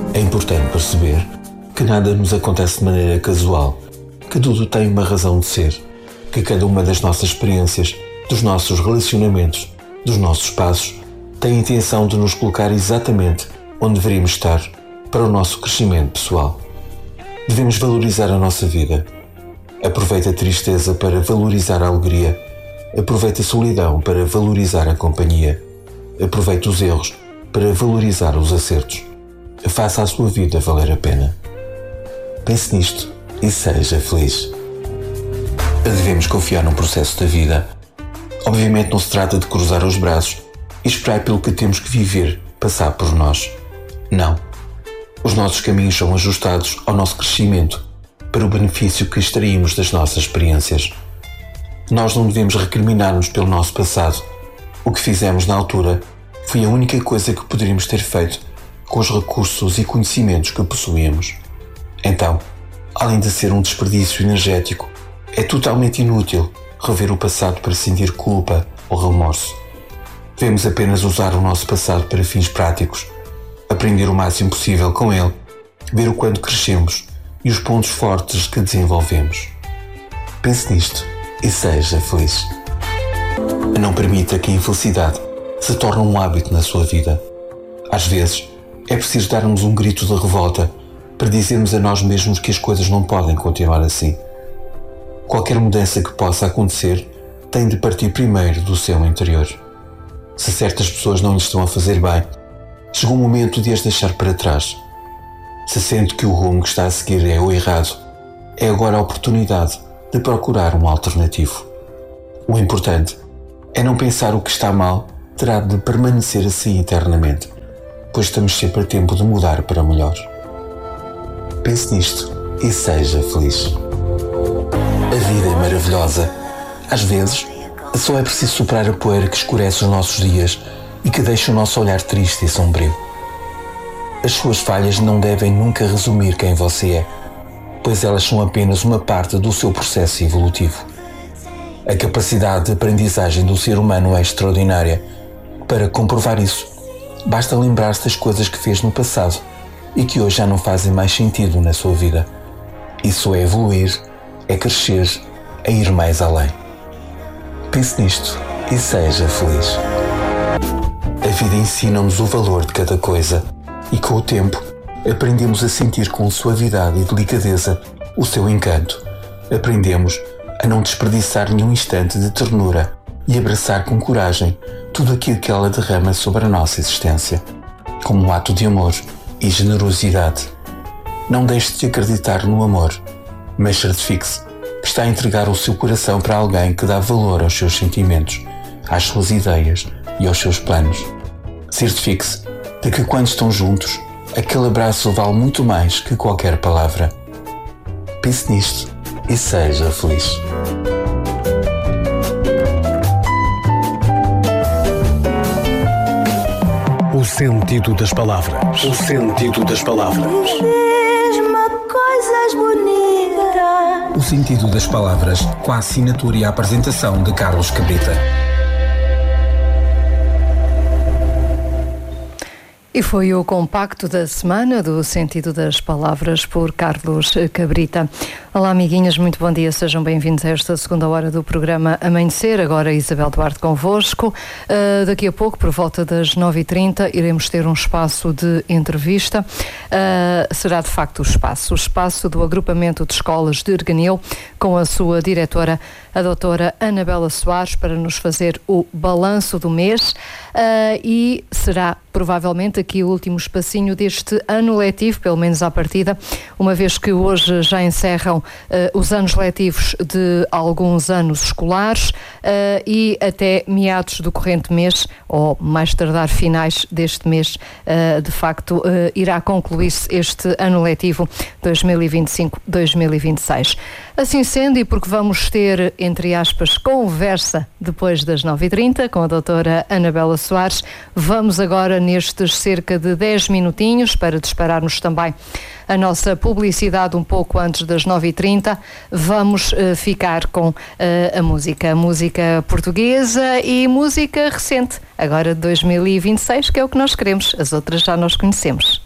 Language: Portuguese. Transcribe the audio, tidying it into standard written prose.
É importante perceber que nada nos acontece de maneira casual, que tudo tem uma razão de ser, que cada uma das nossas experiências, dos nossos relacionamentos, dos nossos passos, tem a intenção de nos colocar exatamente onde deveríamos estar para o nosso crescimento pessoal. Devemos valorizar a nossa vida. Aproveita a tristeza para valorizar a alegria. Aproveita a solidão para valorizar a companhia. Aproveita os erros para valorizar os acertos. Faça a sua vida valer a pena. Pense nisto e seja feliz. Devemos confiar no processo da vida. Obviamente não se trata de cruzar os braços e esperar pelo que temos que viver passar por nós. Não. Os nossos caminhos são ajustados ao nosso crescimento para o benefício que extraímos das nossas experiências. Nós não devemos recriminar-nos pelo nosso passado. O que fizemos na altura foi a única coisa que poderíamos ter feito com os recursos e conhecimentos que possuíamos. Então, além de ser um desperdício energético, é totalmente inútil rever o passado para sentir culpa ou remorso. Devemos apenas usar o nosso passado para fins práticos, aprender o máximo possível com ele, ver o quanto crescemos e os pontos fortes que desenvolvemos. Pense nisto e seja feliz. Não permita que a infelicidade se torne um hábito na sua vida. Às vezes, é preciso darmos um grito de revolta para dizermos a nós mesmos que as coisas não podem continuar assim. Qualquer mudança que possa acontecer tem de partir primeiro do seu interior. Se certas pessoas não lhe estão a fazer bem, chegou o momento de as deixar para trás. Se sente que o rumo que está a seguir é o errado, é agora a oportunidade de procurar um alternativo. O importante é não pensar o que está mal terá de permanecer assim eternamente, pois estamos sempre a tempo de mudar para melhor. Pense nisto e seja feliz. A vida é maravilhosa. Às vezes, só é preciso superar a poeira que escurece os nossos dias e que deixa o nosso olhar triste e sombrio. As suas falhas não devem nunca resumir quem você é, pois elas são apenas uma parte do seu processo evolutivo. A capacidade de aprendizagem do ser humano é extraordinária. Para comprovar isso, basta lembrar-se das coisas que fez no passado e que hoje já não fazem mais sentido na sua vida. Isso é evoluir, é crescer, é ir mais além. Pense nisto e seja feliz. A vida ensina-nos o valor de cada coisa e, com o tempo, aprendemos a sentir com suavidade e delicadeza o seu encanto. Aprendemos a não desperdiçar nenhum instante de ternura e abraçar com coragem tudo aquilo que ela derrama sobre a nossa existência, como um ato de amor e generosidade. Não deixe de acreditar no amor, mas certifique-se que está a entregar o seu coração para alguém que dá valor aos seus sentimentos, às suas ideias e aos seus planos. Certifique-se de que quando estão juntos, aquele abraço vale muito mais que qualquer palavra. Pense nisto e seja feliz. O sentido das palavras. O sentido das palavras. Diz-me coisas bonitas. O sentido das palavras, com a assinatura e a apresentação de Carlos Cabrita. E foi o compacto da semana do Sentido das Palavras por Carlos Cabrita. Olá, amiguinhas, muito bom dia, sejam bem-vindos a esta segunda hora do programa Amanhecer. Agora Isabel Duarte convosco. Daqui a pouco, por volta das 9h30, iremos ter um espaço de entrevista. Será de facto o espaço do agrupamento de escolas de Erganil, com a sua diretora, a doutora Anabela Soares, para nos fazer o balanço do mês e será provavelmente aqui o último espacinho deste ano letivo, pelo menos à partida, uma vez que hoje já encerram os anos letivos de alguns anos escolares e até meados do corrente mês, ou mais tardar finais deste mês, de facto irá concluir-se este ano letivo 2025-2026. Assim sendo, e porque vamos ter, entre aspas, conversa depois das 9h30 com a doutora Anabela Soares, vamos agora nestes cerca de 10 minutinhos para dispararmos também a nossa publicidade um pouco antes das 9h30, vamos ficar com a música portuguesa e música recente, agora de 2026, que é o que nós queremos, as outras já nós conhecemos.